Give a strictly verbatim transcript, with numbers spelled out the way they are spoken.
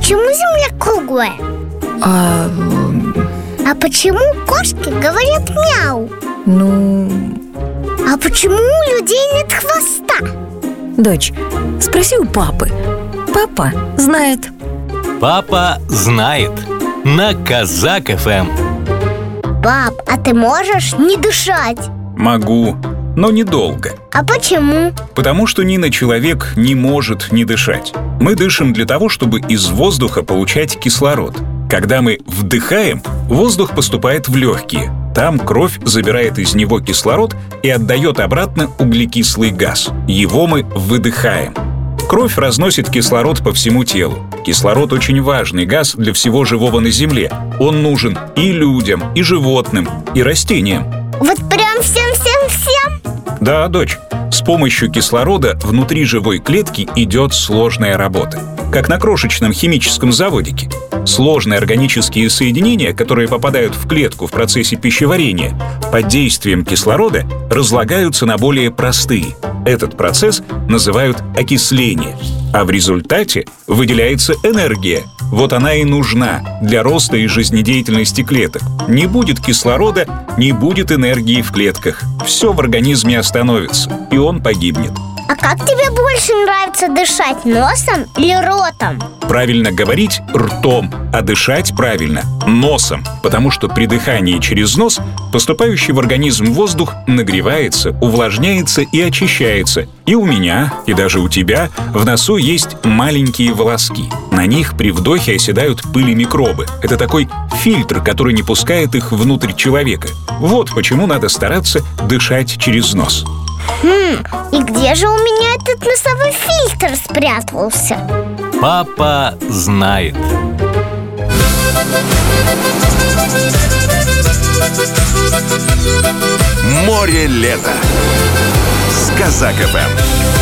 почему Земля круглая? А... А почему кошки говорят мяу? Ну... А почему у людей нет хвоста? Дочь, спроси у папы. Папа знает. Папа знает. На Казак эф эм. Пап, а ты можешь не дышать? Могу, но недолго. А почему? Потому что ни на человек не может не дышать. Мы дышим для того, чтобы из воздуха получать кислород. Когда мы вдыхаем, воздух поступает в легкие. Там кровь забирает из него кислород и отдает обратно углекислый газ. Его мы выдыхаем. Кровь разносит кислород по всему телу. Кислород очень важный газ для всего живого на Земле. Он нужен и людям, и животным, и растениям. Вот прям всем-всем-всем? Да, дочь, с помощью кислорода внутри живой клетки идет сложная работа. Как на крошечном химическом заводике. Сложные органические соединения, которые попадают в клетку в процессе пищеварения, под действием кислорода разлагаются на более простые. Этот процесс называют окисление. А в результате выделяется энергия. Вот она и нужна для роста и жизнедеятельности клеток. Не будет кислорода, не будет энергии в клетках. Все в организме остановится, и он погибнет. А как тебе больше нравится дышать, носом или ротом? Правильно говорить ртом, а дышать правильно носом, потому что при дыхании через нос поступающий в организм воздух нагревается, увлажняется и очищается. И у меня, и даже у тебя в носу есть маленькие волоски. На них при вдохе оседают пыль и микробы. Это такой фильтр, который не пускает их внутрь человека. Вот почему надо стараться дышать через нос. Хм, и где же у меня этот носовой фильтр спрятался? Папа знает. Море лета с Казак эф эм.